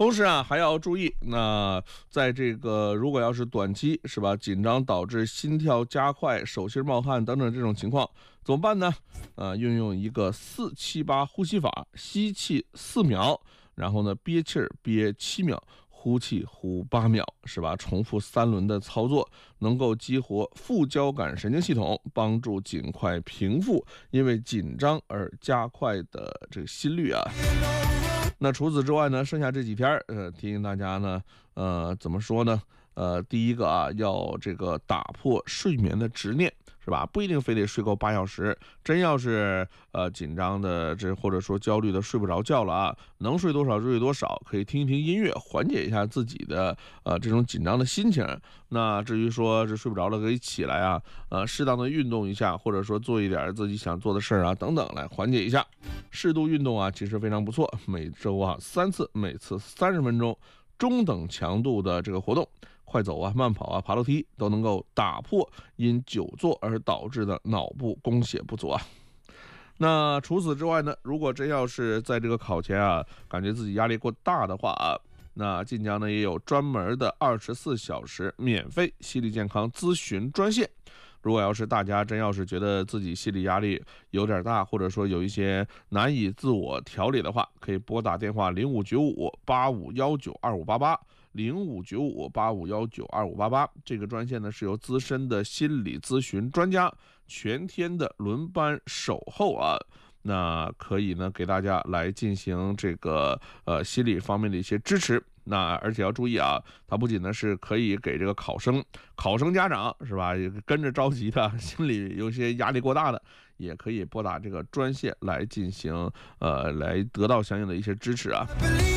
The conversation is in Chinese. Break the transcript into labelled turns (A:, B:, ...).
A: 同时啊，还要注意，那在这个如果要是短期是吧，紧张导致心跳加快、手心冒汗等等这种情况，怎么办呢？运用一个478呼吸法，吸气4秒，然后呢憋气儿憋7秒。呼气呼8秒，是吧？重复3轮的操作，能够激活副交感神经系统，帮助尽快平复因为紧张而加快的这个心率啊。那除此之外呢，剩下这几天提醒大家呢，怎么说呢？第一个啊，要这个打破睡眠的执念，是吧？不一定非得睡够8小时，真要是紧张的或者说焦虑的睡不着觉了啊，能睡多少睡多少，可以听一听音乐，缓解一下自己的这种紧张的心情。那至于说是睡不着了，可以起来啊，适当的运动一下，或者说做一点自己想做的事儿啊，等等，来缓解一下。适度运动啊，其实非常不错，每周啊3次，每次30分钟。中等强度的这个活动，快走啊、慢跑啊、爬楼梯，都能够打破因久坐而导致的脑部供血不足啊。那除此之外呢，如果真要是在这个考前啊，感觉自己压力过大的话啊，那晋江呢也有专门的24小时免费心理健康咨询专线。如果要是大家真要是觉得自己心理压力有点大，或者说有一些难以自我调理的话，可以拨打电话059585192588，059585192588。这个专线呢是由资深的心理咨询专家全天的轮班守候啊。那可以呢给大家来进行这个心理方面的一些支持。那而且要注意啊，它不仅呢是可以给这个考生家长是吧，也跟着着急的，心里有些压力过大的，也可以拨打这个专线来进行来得到相应的一些支持啊。